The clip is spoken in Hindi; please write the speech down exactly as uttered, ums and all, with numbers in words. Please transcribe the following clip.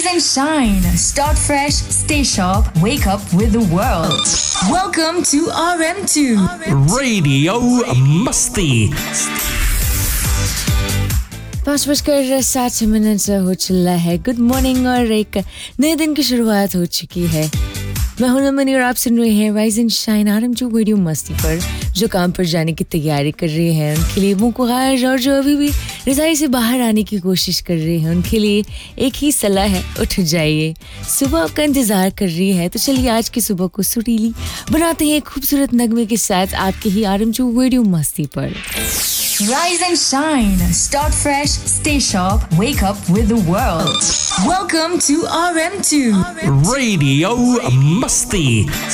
Rise and shine. Start fresh, stay sharp, wake up with the world. Welcome to R M two. Radio Masti. पाँच बजकर सात मिनट हो चला है. गुड मॉर्निंग और एक नए दिन की शुरुआत हो चुकी है. मैं हूं नमन और आप सुन रहे हैं rise and shine RM to radio मस्ती पर. जो काम पर जाने की तैयारी कर रहे हैं उनके लिए वो ख्वाहिश, और जो अभी भी रज़ाई से बाहर आने की कोशिश कर रहे हैं उनके लिए एक ही सलाह है, उठ जाइए. सुबह आपका इंतज़ार कर रही है, तो चलिए आज की सुबह को सुरीली बनाते हैं खूबसूरत नगमे के साथ आपके ही आरएम टू रेडियो मस्ती पर. Rise and shine. Start fresh, stay sharp, wake up with the world. Welcome to R M two. Radio Masti.